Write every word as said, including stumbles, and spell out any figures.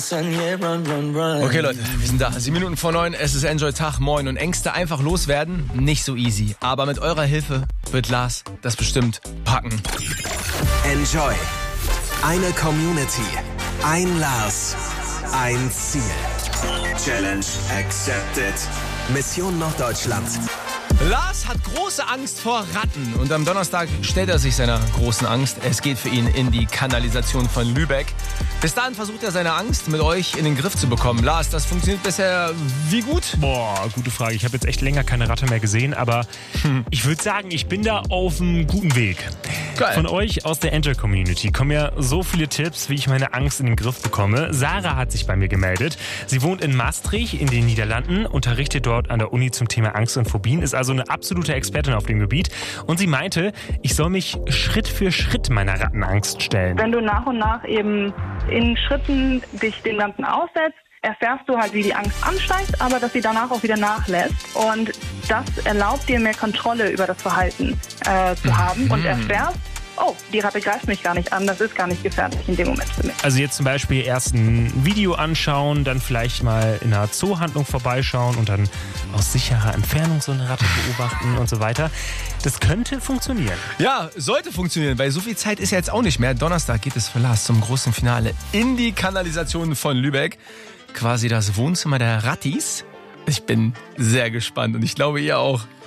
Okay, Leute, wir sind da. Sieben Minuten vor neun, es ist Enjoy Tag, moin. Und Ängste einfach loswerden, nicht so easy. Aber mit eurer Hilfe wird Lars das bestimmt packen. Enjoy. Eine Community. Ein Lars. Ein Ziel. Challenge accepted. Mission Norddeutschland. Lars hat große Angst vor Ratten und am Donnerstag stellt er sich seiner großen Angst. Es geht für ihn in die Kanalisation von Lübeck. Bis dahin versucht er seine Angst mit euch in den Griff zu bekommen. Lars, das funktioniert bisher wie gut? Boah, gute Frage. Ich habe jetzt echt länger keine Ratte mehr gesehen, aber hm. ich würde sagen, ich bin da auf einem guten Weg. Geil. Von euch aus der Enjoy-Community kommen ja so viele Tipps, wie ich meine Angst in den Griff bekomme. Sarah hat sich bei mir gemeldet. Sie wohnt in Maastricht in den Niederlanden, unterrichtet dort an der Uni zum Thema Angst und Phobien, ist also eine absolute Expertin auf dem Gebiet. Und sie meinte, ich soll mich Schritt für Schritt meiner Rattenangst stellen. Wenn du nach und nach eben in Schritten dich dem Ganzen aussetzt, erfährst du halt, wie die Angst ansteigt, aber dass sie danach auch wieder nachlässt. Und das erlaubt dir, mehr Kontrolle über das Verhalten äh, zu haben und erfährst, oh, die Ratte greift mich gar nicht an, das ist gar nicht gefährlich in dem Moment für mich. Also jetzt zum Beispiel erst ein Video anschauen, dann vielleicht mal in einer Zoohandlung vorbeischauen und dann aus sicherer Entfernung so eine Ratte beobachten und so weiter. Das könnte funktionieren. Ja, sollte funktionieren, weil so viel Zeit ist ja jetzt auch nicht mehr. Donnerstag geht es für Lars zum großen Finale in die Kanalisation von Lübeck. Quasi das Wohnzimmer der Rattis. Ich bin sehr gespannt und ich glaube, ihr auch.